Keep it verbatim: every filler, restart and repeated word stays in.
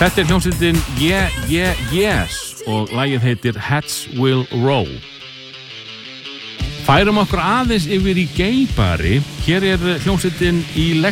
Þetta er hljómsveitin Yeah, Yeah, Yes og lagið heitir Heads Will Roll. Færum okkur aðeins yfir í geybari. Hér er hljómsveitin Electric